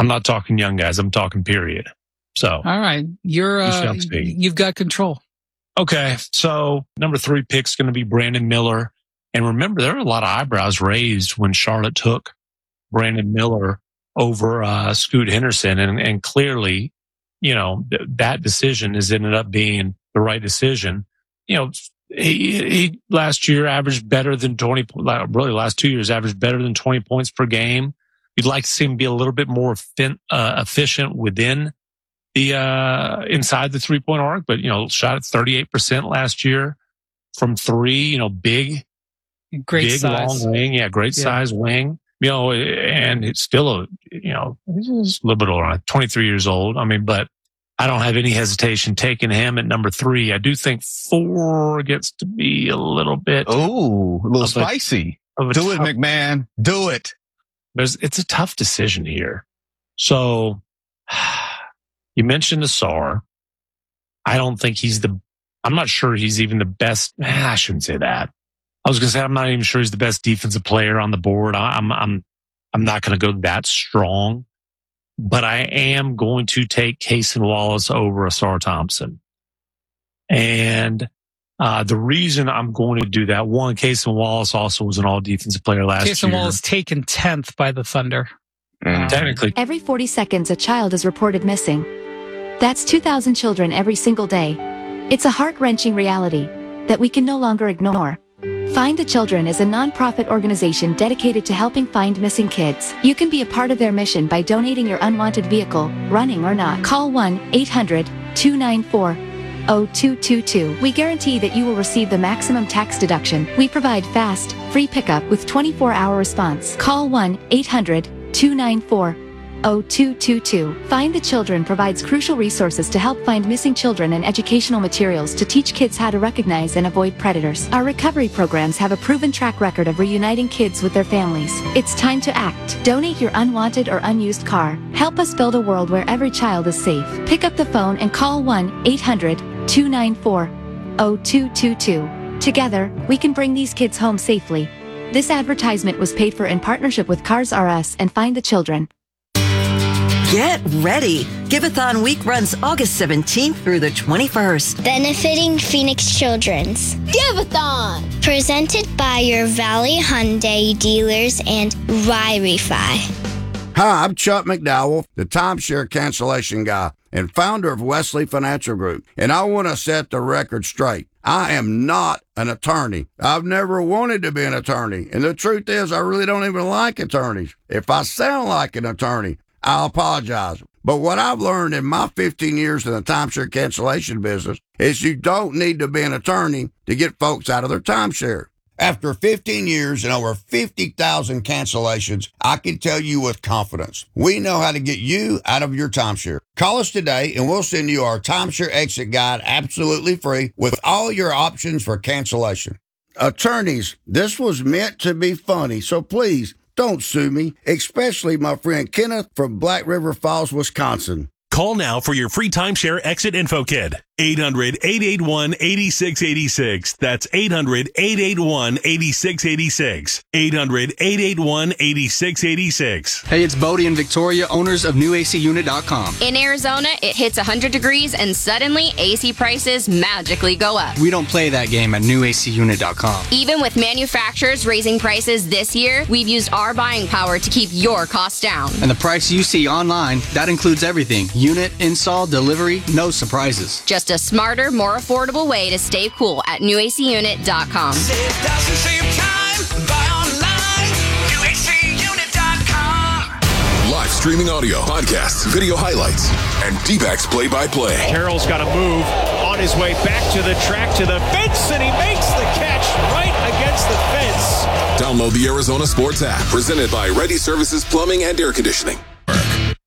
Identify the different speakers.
Speaker 1: I'm not talking young guys. I'm talking period. So,
Speaker 2: all right, you've got control.
Speaker 1: Okay, so number 3 pick's going to be Brandon Miller. And remember, there were a lot of eyebrows raised when Charlotte took Brandon Miller over Scoot Henderson. And clearly, that decision has ended up being the right decision. He last year averaged better than 20, really last 2 years averaged better than 20 points per game. You'd like to see him be a little bit more efficient within the inside the 3-point arc, but shot at 38% last year from 3. Great size, long wing, great size wing. And it's still he's a little bit older, 23 years old. I mean, but I don't have any hesitation taking him at number 3. I do think 4 gets to be a little bit,
Speaker 3: a little spicy. Do it, McMahon. Do it.
Speaker 1: It's a tough decision here. So you mentioned Ausar. I don't think I'm not sure he's even the best. I shouldn't say that. I was going to say, I'm not even sure he's the best defensive player on the board. I'm not going to go that strong, but I am going to take Cason Wallace over Ausar Thompson. And the reason I'm going to do that, one, Cason Wallace also was an all-defensive player last year.
Speaker 2: Cason Wallace taken 10th by the Thunder.
Speaker 1: Technically.
Speaker 4: Every 40 seconds, a child is reported missing. That's 2,000 children every single day. It's a heart-wrenching reality that we can no longer ignore. Find the Children is a non-profit organization dedicated to helping find missing kids. You can be a part of their mission by donating your unwanted vehicle, running or not. Call 1-800-294-0222. We guarantee that you will receive the maximum tax deduction. We provide fast, free pickup with 24-hour response. Call 1-800-294-0222. Find the Children provides crucial resources to help find missing children and educational materials to teach kids how to recognize and avoid predators. Our recovery programs have a proven track record of reuniting kids with their families. It's time to act. Donate your unwanted or unused car. Help us build a world where every child is safe. Pick up the phone and call 1-800-294-0222. Together, we can bring these kids home safely. This advertisement was paid for in partnership with Cars R Us and Find the Children.
Speaker 5: Get ready. Give-a-thon week runs August 17th through the 21st.
Speaker 6: Benefiting Phoenix Children's Give-a-thon. Presented by your Valley Hyundai dealers and Ry-Refi.
Speaker 7: Hi, I'm Chuck McDowell, the timeshare cancellation guy and founder of Wesley Financial Group. And I want to set the record straight. I am not an attorney. I've never wanted to be an attorney. And the truth is, I really don't even like attorneys. If I sound like an attorney, I'll apologize. But what I've learned in my 15 years in the timeshare cancellation business is you don't need to be an attorney to get folks out of their timeshare. After 15 years and over 50,000 cancellations, I can tell you with confidence, we know how to get you out of your timeshare. Call us today and we'll send you our timeshare exit guide absolutely free with all your options for cancellation. Attorneys, this was meant to be funny, so please, don't sue me, especially my friend Kenneth from Black River Falls, Wisconsin.
Speaker 8: Call now for your free timeshare exit info kit. 800-881-8686. That's 800-881-8686. 800-881-8686.
Speaker 9: Hey, it's Bodie and Victoria, owners of NewACUnit.com.
Speaker 10: In Arizona, it hits 100 degrees and suddenly AC prices magically go up.
Speaker 9: We don't play that game at NewACUnit.com.
Speaker 10: Even with manufacturers raising prices this year, we've used our buying power to keep your costs down.
Speaker 9: And the price you see online, that includes everything. Unit, install, delivery, no surprises.
Speaker 10: Just a smarter, more affordable way to stay cool at NewACUnit.com.
Speaker 11: Save thousands, save time, buy online, NewACUnit.com.
Speaker 12: Live streaming audio, podcasts, video highlights, and D-backs play-by-play.
Speaker 13: Carroll's got to move on his way back to the track, to the fence, and he makes the catch right against the fence.
Speaker 12: Download the Arizona Sports app, presented by Ready Services Plumbing and Air Conditioning.